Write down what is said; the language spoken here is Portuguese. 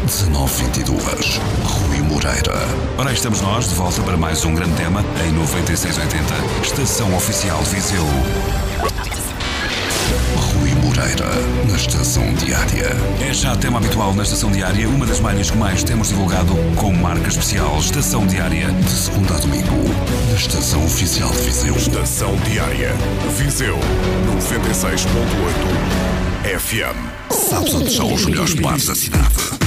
1922. Rui Moreira. Ora, aí estamos nós, de volta para mais um grande tema em 9680, Estação Oficial de Viseu. Rui Moreira, na Estação Diária. É já tema habitual na Estação Diária, uma das malhas que mais temos divulgado com marca especial, Estação Diária. De segunda a domingo, na Estação Oficial de Viseu. Estação Diária. Viseu 96.8 FM. Sabes onde estão os melhores bares da cidade?